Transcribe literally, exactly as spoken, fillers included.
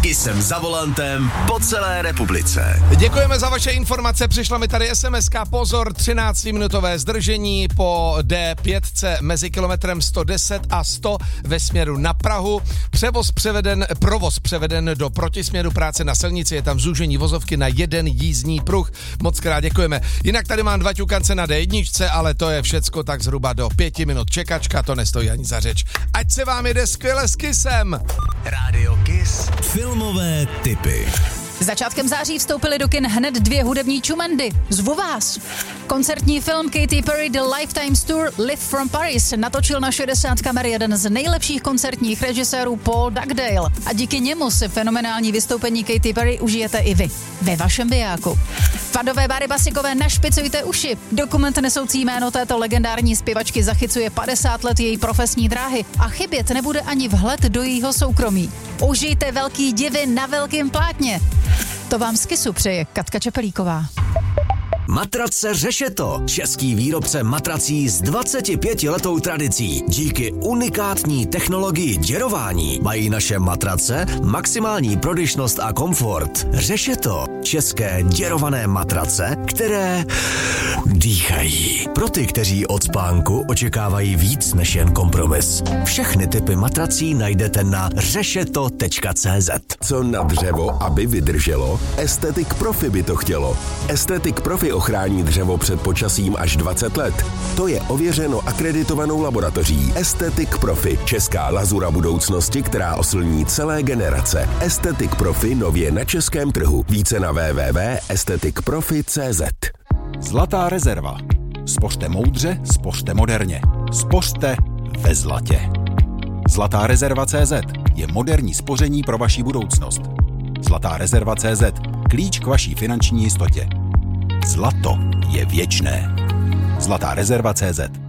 Kissem za volantem po celé republice. Děkujeme za vaše informace, přišla mi tady es em eska, pozor, třináctiminutové zdržení po dé pět mezi kilometrem sto deset a sto ve směru na Prahu. Převoz převeden, provoz převeden do protisměru, práce na silnici, je tam zúžení vozovky na jeden jízdní pruh. Moc krát děkujeme. Jinak tady mám dva ťukance na dé jedna, ale to je všecko tak zhruba do pěti minut čekačka, to nestojí ani za řeč. Ať se vám jede skvěle s Kissem. Rádio Kiss. Filmové tipy. Začátkem září vstoupily do kin hned dvě hudební čumendy. Zvu vás. Koncertní film Katy Perry The Lifetimes Tour Live from Paris natočil na šedesát kamer jeden z nejlepších koncertních režisérů Paul Dugdale. A díky němu si fenomenální vystoupení Katy Perry užijete i vy. Ve vašem bijáku. Fadové Báry Basikové, našpicujte uši. Dokument nesoucí jméno této legendární zpěvačky zachycuje padesát let její profesní dráhy a chybět nebude ani vhled do jejího soukromí. Užijte velký divy na velkém plátně. To vám z Kissu přeje Katka Čepelíková. Matrace Řešeto, český výrobce matrací s dvacetipětiletou tradicí. Díky unikátní technologii děrování mají naše matrace maximální prodyšnost a komfort. Řešeto, české děrované matrace, které dýchají. Pro ty, kteří od spánku očekávají víc než jen kompromis. Všechny typy matrací najdete na řešeto tečka cé zet. Co na dřevo, aby vydrželo? Estetik Profi by to chtělo. Estetik Profi ochrání dřevo před počasím až dvacet let. To je ověřeno akreditovanou laboratoří. Estetik Profi, česká lazura budoucnosti, která oslní celé generace. Estetik Profi nově na českém trhu. Více na w w w tečka estetik profi tečka cé zet. Zlatá rezerva. Spořte moudře, spořte moderně. Spořte ve zlatě. Zlatá rezerva tečka cé zet je moderní spoření pro vaši budoucnost. Zlatá rezerva tečka cé zet. Klíč k vaší finanční jistotě. Zlato je věčné. Zlatá rezerva tečka cé zet.